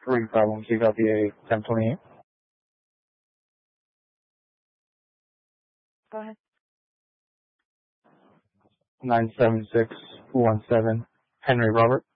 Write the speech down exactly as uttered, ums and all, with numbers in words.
Three problems. You got the A ten twenty-eight. Go ahead. Nine seven six one seven. Henry Robert.